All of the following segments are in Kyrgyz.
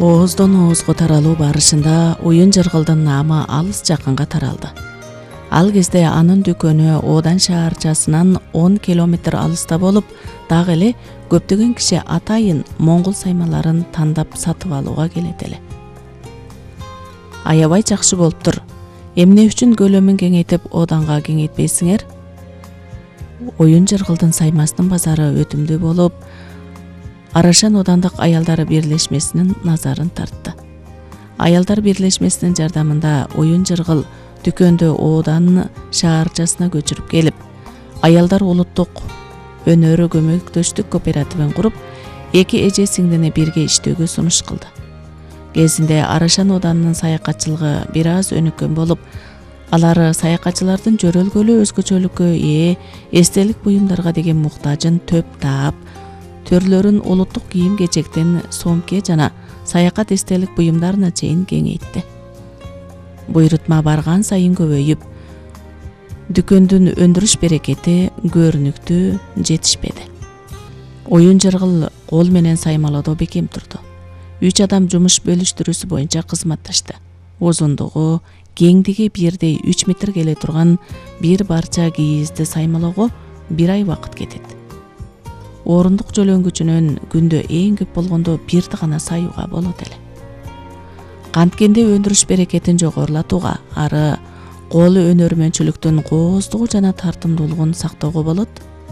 Ооздон оозго таралуу барышында Уюн Жыргылдын наамы алыс жакынга таралды. Ал кезде анын дүкөнү Одан шаарчасынан 10 километр алыста болуп, дагы эле көптөгөн киши атайын моңгол саймаларын тандап сатып алууга келет эле. Аябай жакшы болуптур. Эмне үчүн көлөмүн кеңейтип Оданга кеңейтпейсиңер? Уюн Жыргылдын саймасынын базары өтүмдүү болуп, Арашан Одандык аялдары бирлешмесинин назарын тартты. Аялдар бирлешмесинин жардамында Уюн Жыргыл дүкөндү Одан шаарчасына көчүрүп келип, аялдар улуттук өнөрү көмөктөштүк кооперативин куруп, эки эже сиңдини бирге иштөөгө сунуш кылды. Кезинде Арашан Оданынын саякатчылыгы бир аз өнүккөн болуп, алар саякатчылардын жөрөлгөлүү өзгөчөлүккө ээ эстелик буюмдарга деген муктажын төп таап, төрлөрүн улуттук кийим-кечектен сомке жана саякат эстелик буюмдарына чейин кеңейтти. Буйрутма барган сайын көбөйүп, дүкөндүн өндүрүш берекети көрүнүктүү жетишпеди. Уюн Жыргыл кол менен саймалоодо бекем турду. 3 адам жумуш бөлүштүрүүсү боюнча кызматташты. Узундугу, кеңдиги бирдей 3 метр келе турган бир барча кийизди саймалоого 1 ай убакыт кетет. Орундук жөлөнгүчүнөн күндө эң көп болгондо 1 гана саюуга болот эле. Канткенде өндүрүш берекетин жогорулатууга, ары кол өнөрмөнчүлүктүн кооздугу жана тартымдуулугун сактоого болот.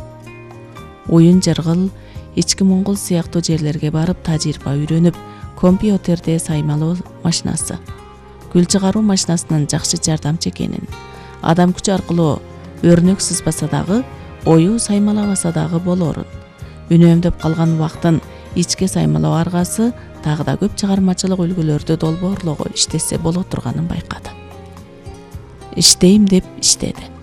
Уюн Жыргыл ички Моңгол сыяктуу жерлерге барып тажрыйба үйрөнүп, компьютерде саймалоо машинасы, күл чыгаруу машинасынын жакшы жардамчы экенин, адам күчү аркылуу өрнөк сызбаса дагы, ою саймалабаса дагы болорун, үнөмдөп калган убактын ичке саймалоо аргасы дагы да көп чыгармачылык үлгүлөрдү долбоорлоого иштесе боло турганын байкады. Иштейм деп иштеди.